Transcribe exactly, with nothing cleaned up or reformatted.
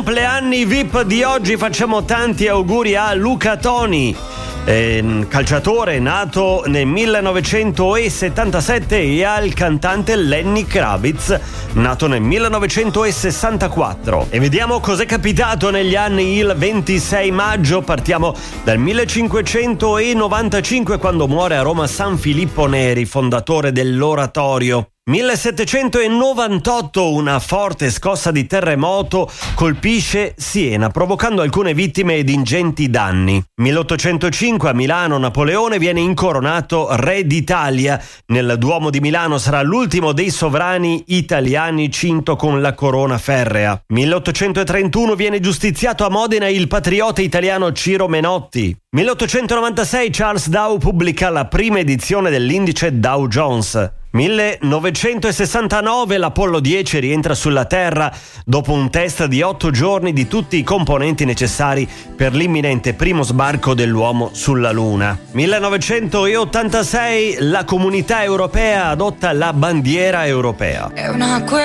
compleanni V I P di oggi facciamo tanti auguri a Luca Toni, eh, calciatore nato nel millenovecentosettantasette, e al cantante Lenny Kravitz, nato nel millenovecentosessantaquattro. E vediamo cos'è capitato negli anni. Il ventisei maggio partiamo dal millecinquecentonovantacinque, quando muore a Roma San Filippo Neri, fondatore dell'oratorio. millesettecentonovantotto, una forte scossa di terremoto colpisce Siena, provocando alcune vittime ed ingenti danni. milleottocentocinque, a Milano, Napoleone viene incoronato re d'Italia. Nel Duomo di Milano sarà l'ultimo dei sovrani italiani cinto con la corona ferrea. milleottocentotrentuno viene giustiziato a Modena il patriota italiano Ciro Menotti. milleottocentonovantasei Charles Dow pubblica la prima edizione dell'indice Dow Jones. millenovecentosessantanove l'Apollo dieci rientra sulla Terra dopo un test di otto giorni di tutti i componenti necessari per l'imminente primo sbarco dell'uomo sulla Luna. millenovecentottantasei la Comunità Europea adotta la bandiera europea. È una